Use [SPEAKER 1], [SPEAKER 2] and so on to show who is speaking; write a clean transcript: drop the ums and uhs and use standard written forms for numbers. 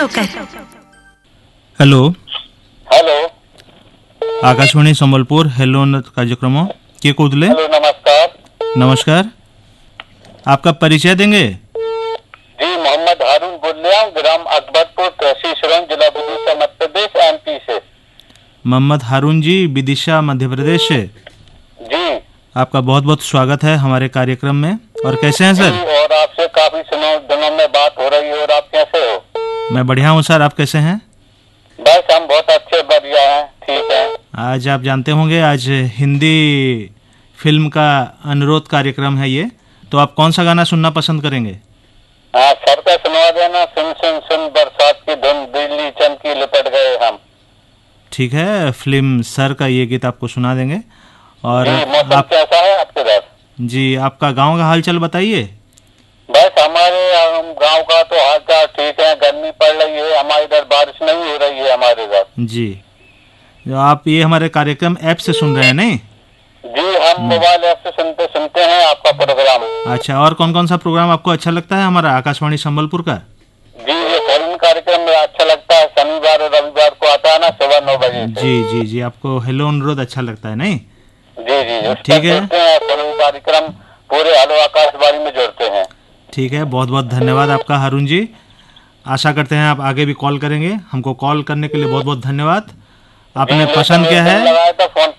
[SPEAKER 1] Joker.
[SPEAKER 2] Hello
[SPEAKER 3] hello
[SPEAKER 2] Akashvani Sambalpur hello कार्यक्रम के कौदले
[SPEAKER 3] hello नमस्कार
[SPEAKER 2] नमस्कार। आपका परिचय देंगे?
[SPEAKER 3] जी मोहम्मद हारून बोल रहा हूँ, ग्राम अकबरपुर, तहसील सरौन, जिला विदिशा, मध्य प्रदेश, एमपी से।
[SPEAKER 2] मोहम्मद हारून जी, विदिशा मध्य प्रदेश से।
[SPEAKER 3] जी
[SPEAKER 2] आपका बहुत बहुत स्वागत है हमारे कार्यक्रम में। और कैसे हैं सर?
[SPEAKER 3] जी, और आपसे काफी दिनों में बात हो रही है, और आप कैसे हो?
[SPEAKER 2] मैं बढ़िया हूँ सर, आप कैसे हैं?
[SPEAKER 3] बस हम बहुत अच्छे, बढ़िया हैं, ठीक है।
[SPEAKER 2] आज आप जानते होंगे आज हिंदी फिल्म का अनुरोध कार्यक्रम है ये, तो आप कौन सा गाना सुनना पसंद करेंगे?
[SPEAKER 3] हाँ सर का सुनवा देना, सुन सुन सुन बरसात की धुन, बिजली चमकी लिपट गए हम।
[SPEAKER 2] ठीक है, फिल्म सर का ये गीत आपको सुना देंगे। और
[SPEAKER 3] जी, मौसम कैसा है आपके इधर?
[SPEAKER 2] जी, आपका गांव का हालचाल बताइए।
[SPEAKER 3] बस हमारे गांव का तो हालचाल ठीक है, गर्मी पड़ रही है, हमारे इधर बारिश नहीं हो रही है हमारे इधर।
[SPEAKER 2] जी, जो आप ये हमारे कार्यक्रम ऐप से सुन रहे हैं नहीं?
[SPEAKER 3] जी, हम मोबाइल ऐप से सुनते हैं आपका प्रोग्राम।
[SPEAKER 2] अच्छा, और कौन कौन सा प्रोग्राम आपको अच्छा लगता है हमारा आकाशवाणी संबलपुर का?
[SPEAKER 3] जी, ये फोन कार्यक्रम में अच्छा लगता है, शनिवार और रविवार को आता है ना, सुबह 9 बजे से।
[SPEAKER 2] जी जी जी, आपको हेलो अनुरोध अच्छा लगता है नहीं?
[SPEAKER 3] जी जी, उस
[SPEAKER 2] ठीक
[SPEAKER 3] पर
[SPEAKER 2] है।
[SPEAKER 3] जुड़ते हैं, फोन कार्यक्रम पूरे हेलो आकाशवाणी में जुड़ते हैं।
[SPEAKER 2] ठीक है, बहुत बहुत धन्यवाद आपका हारून जी। आशा करते हैं आप आगे भी कॉल करेंगे। हमको कॉल करने के लिए बहुत बहुत धन्यवाद। आपने पसंद किया है।
[SPEAKER 3] लगाया था फोन